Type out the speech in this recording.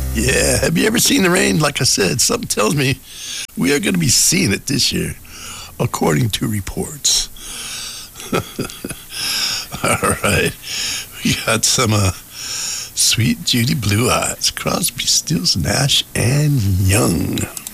Yeah, have you ever seen the rain? Like I said, something tells me we are going to be seeing it this year, according to reports. All right, we got some Sweet Judy Blue Eyes, Crosby, Stills, Nash, and Young.